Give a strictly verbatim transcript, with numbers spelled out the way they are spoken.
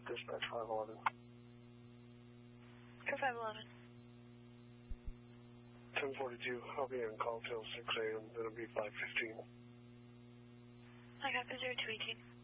dispatch five eleven. Go five eleven. ten forty-two, I'll be on call till six A M, then it'll be five fifteen. I got the zero two eighteen.